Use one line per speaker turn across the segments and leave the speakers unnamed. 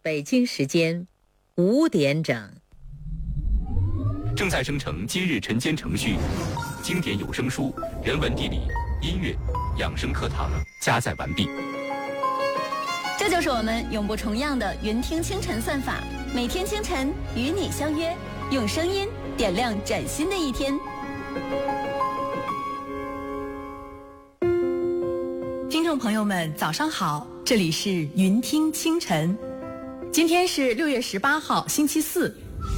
北京时间5点整。
正在生成今日晨间程序，经典有声书、人文地理、音乐、养生课堂加载完毕。
这就是我们永不重样的云听清晨算法，每天清晨与你相约，用声音点亮崭新的一天。
听众朋友们，早上好，这里是云听清晨，今天是6月18号，星期四。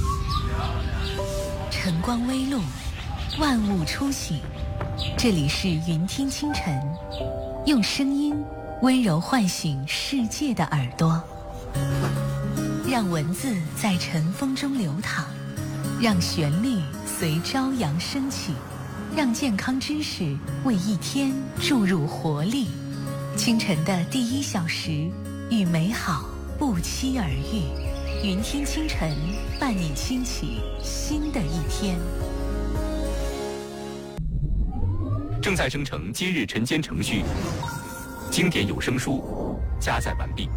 晨光微露，万物初醒，这里是云听清晨，用声音温柔唤醒世界的耳朵，让文字在晨风中流淌，让旋律随朝阳升起，让健康知识为一天注入活力。清晨的第1小时，与美好不期而遇。云听清晨，伴你轻启新的一天。
正在生成今日晨间程序，经典有声书加载完毕。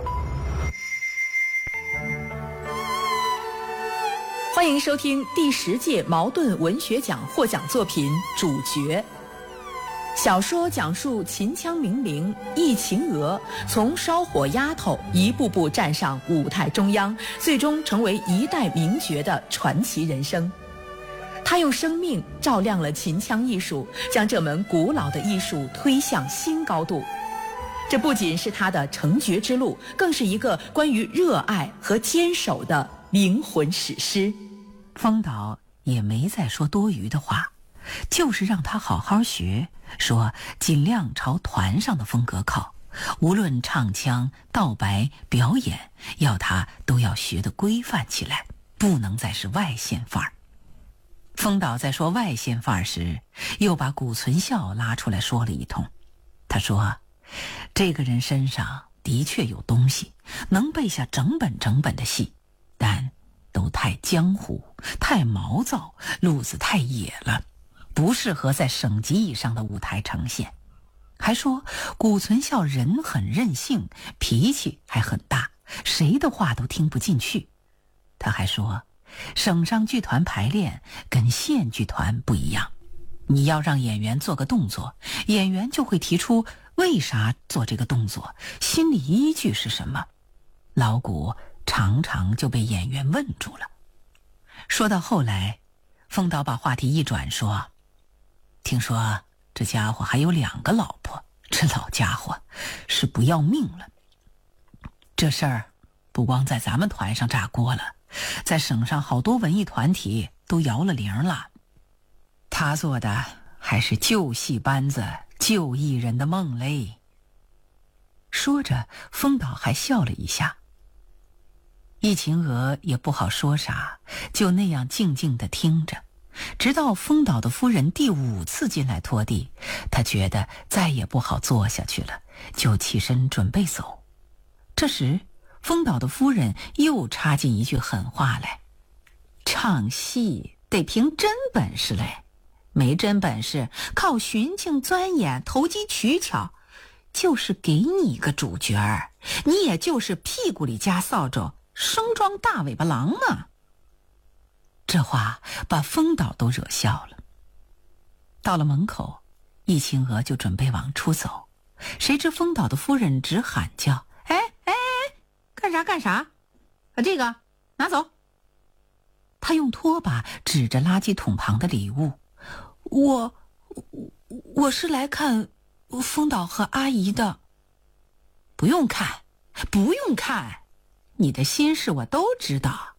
欢迎收听第10届茅盾文学奖获奖作品《主角》。小说讲述秦腔名伶易秦娥从烧火丫头一步步站上舞台中央，最终成为一代名角的传奇人生。她用生命照亮了秦腔艺术，将这门古老的艺术推向新高度。这不仅是她的成角之路，更是一个关于热爱和坚守的灵魂史诗。
风导也没再说多余的话，就是让他好好学，说尽量朝团上的风格靠，无论唱腔、道白、表演，要他都要学得规范起来，不能再是外线范儿。风导在说外线范儿时，又把谷存孝拉出来说了一通。他说，这个人身上的确有东西，能背下整本的戏，但都太江湖，太毛躁，路子太野了，不适合在省级以上的舞台呈现。还说谷存孝人很任性，脾气还很大，谁的话都听不进去。他还说省上剧团排练跟县剧团不一样，你要让演员做个动作，演员就会提出为啥做这个动作，心理依据是什么。老谷常常就被演员问住了。说到后来，风导把话题一转，说听说这家伙还有2个老婆，这老家伙是不要命了。这事儿不光在咱们团上炸锅了，在省上好多文艺团体都摇了铃了。他做的还是旧戏班子、旧艺人的梦嘞。说着，风导还笑了一下。易秦娥也不好说啥，就那样静静地听着，直到风导的夫人第5次进来拖地，他觉得再也不好坐下去了，就起身准备走。这时风导的夫人又插进一句狠话来，唱戏得凭真本事嘞，没真本事靠寻情钻眼、投机取巧，就是给你一个主角儿，你也就是屁股里夹扫帚，生装大尾巴狼嘛。这话把风导都惹笑了。到了门口，易秦娥就准备往出走，谁知风导的夫人直喊叫，哎，干啥把这个拿走。他用拖把指着垃圾桶旁的礼物，我是来看风导和阿姨的。不用看，你的心事我都知道。